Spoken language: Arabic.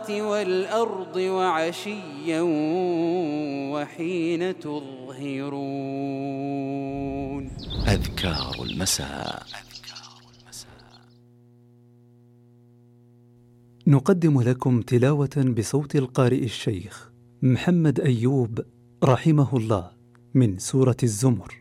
والأرض وعشيا وحين تظهرون. أذكار المساء. نقدم لكم تلاوة بصوت القارئ الشيخ محمد أيوب رحمه الله من سورة الزمر.